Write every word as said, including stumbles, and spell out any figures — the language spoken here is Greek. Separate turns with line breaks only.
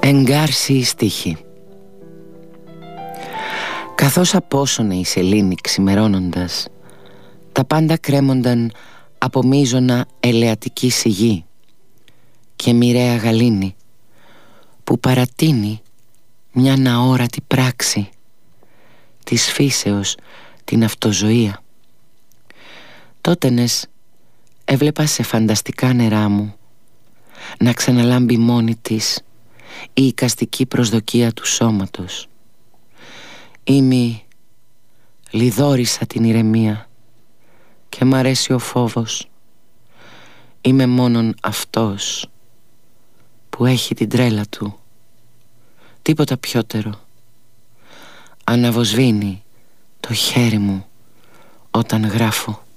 Εγκάρσιοι στίχοι. Καθώς απόσωνε η σελήνη ξημερώνοντας, τα πάντα κρέμονταν από μείζωνα ελεατική σιγή και μοιραία γαλήνη που παρατείνει μια αόρατη πράξη της φύσεως την αυτοζωία. Τότενες έβλεπα σε φανταστικά νερά μου να ξαναλάμπει μόνη της η εικαστική προσδοκία του σώματος. Ήμι λιδόρισα την ηρεμία και μ' αρέσει ο φόβος. Είμαι μόνον αυτός που έχει την τρέλα του, τίποτα πιότερο. Αναβοσβήνει το χέρι μου όταν γράφω.